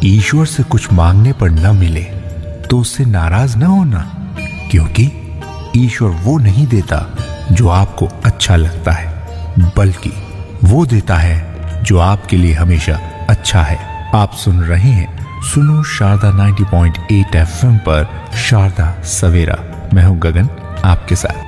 ईश्वर से कुछ मांगने पर न मिले तो उससे नाराज न होना, क्योंकि ईश्वर वो नहीं देता जो आपको अच्छा लगता है, बल्कि वो देता है जो आपके लिए हमेशा अच्छा है। आप सुन रहे हैं सुनो शारदा 90.8 FM पर शारदा सवेरा। मैं हूं गगन आपके साथ।